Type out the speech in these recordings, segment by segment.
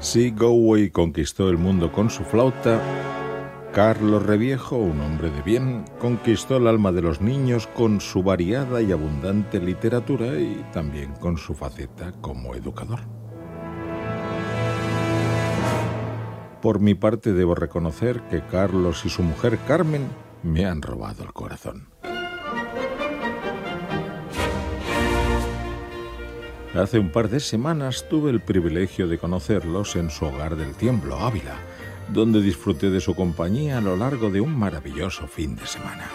Si Galway conquistó el mundo con su flauta, Carlos Reviejo, un hombre de bien, conquistó el alma de los niños con su variada y abundante literatura y también con su faceta como educador. Por mi parte, debo reconocer que Carlos y su mujer Carmen me han robado el corazón. Hace un par de semanas tuve el privilegio de conocerlos en su hogar del Tiemblo, Ávila, donde disfruté de su compañía a lo largo de un maravilloso fin de semana.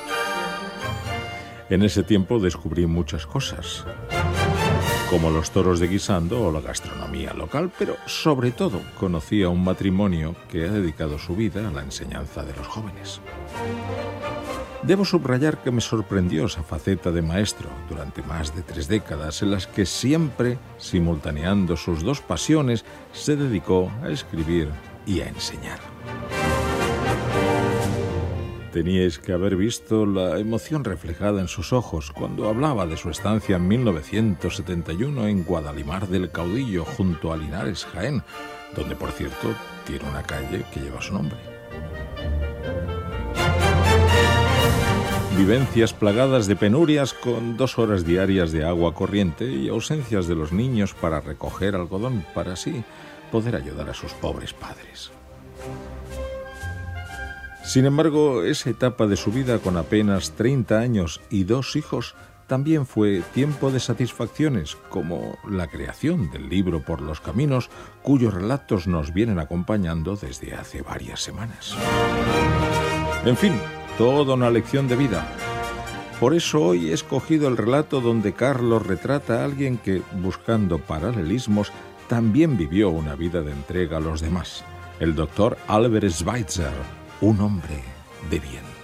En ese tiempo descubrí muchas cosas, como los toros de guisando o la gastronomía local, pero sobre todo conocí a un matrimonio que ha dedicado su vida a la enseñanza de los jóvenes. Debo subrayar que me sorprendió esa faceta de maestro durante más de 3 décadas en las que siempre, simultaneando sus dos pasiones, se dedicó a escribir y a enseñar. Teníais que haber visto la emoción reflejada en sus ojos cuando hablaba de su estancia en 1971 en Guadalimar del Caudillo, junto a Linares, Jaén, donde, por cierto, tiene una calle que lleva su nombre. Vivencias plagadas de penurias con 2 horas diarias de agua corriente y ausencias de los niños para recoger algodón para así poder ayudar a sus pobres padres. Sin embargo, esa etapa de su vida con apenas 30 años y 2 hijos también fue tiempo de satisfacciones, como la creación del libro Por los Caminos, cuyos relatos nos vienen acompañando desde hace varias semanas. En fin, toda una lección de vida. Por eso hoy he escogido el relato donde Carlos retrata a alguien que, buscando paralelismos, también vivió una vida de entrega a los demás. El doctor Albert Schweitzer, un hombre de bien.